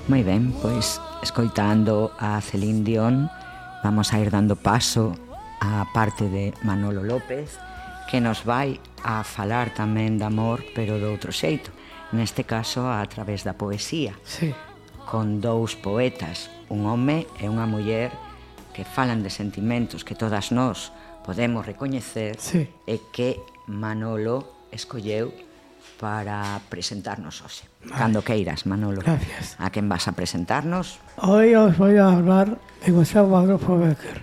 Moi ben, pois escoitando a Celine Dion vamos a ir dando paso á parte de Manolo López, que nos vai a falar tamén de amor, pero de outro xeito, neste caso a través da poesía. Sí. Con dous poetas, un home e unha muller, que falan de sentimentos que todas nós podemos recoñecer, sí, e que Manolo escolleu para presentarnos hoxe. Cando queiras, Manolo. Gracias. A quen vas a presentarnos? Hoy os voy a hablar de Gustavo Adolfo Bécquer.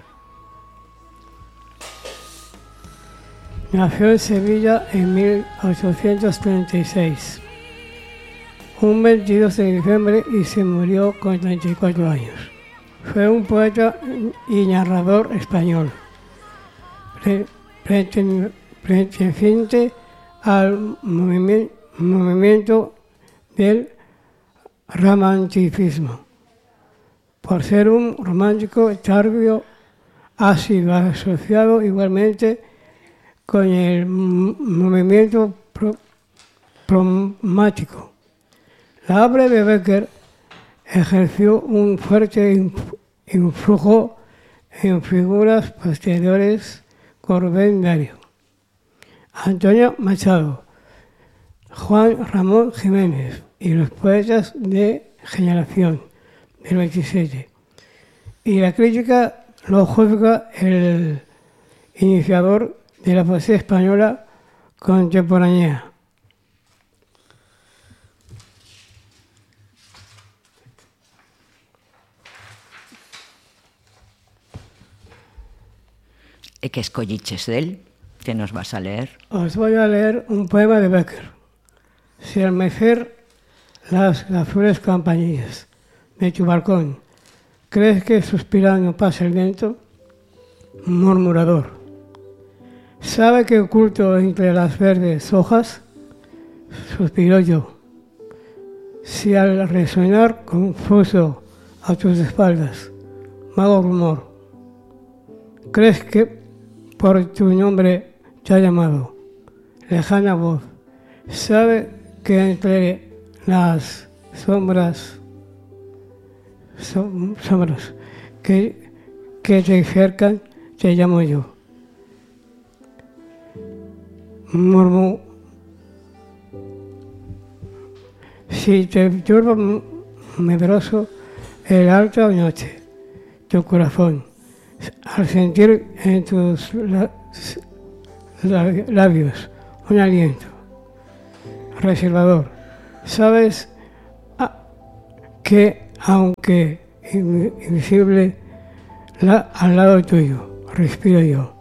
Nació en Sevilla en 1836, un 22 de diciembre, y se murió con 34 años. Fue un poeta y narrador español, perteneciente al movimiento del romanticismo. Por ser un romántico tardío, ha sido asociado igualmente con el movimiento pragmático. La obra de Bécquer ejerció un fuerte influjo en figuras posteriores como Rubén Darío, Antonio Machado, Juan Ramón Jiménez y los poetas de generación del 27. Y la crítica lo juzga el iniciador de la poesía española contemporánea. E que escolliches del? Que nos vas a leer? Os voy a leer un poema de Bécquer. Si al mecer las azules campanillas de tu balcón crees que suspirando pasa el viento, murmurador, sabe que oculto entre las verdes hojas suspiro yo. Si al resonar confuso a tus espaldas vago rumor, crees que por tu nombre te ha llamado lejana voz, sabe que entre las sombras que te cercan te llamo yo. Si te turba medroso el alta noche, tu corazón, al sentir en tus labios un aliento reservador, sabes que aunque invisible al lado tuyo respiro yo.